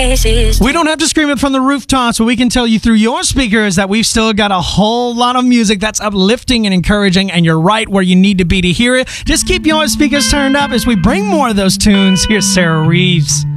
places. We don't have to scream it from the rooftops, but we can tell you through your speakers that we've still got a whole lot of music that's uplifting and encouraging, and you're right where you need to be to hear it. Just keep your speakers turned up as we bring more of those tunes. Here's Sarah Reeves.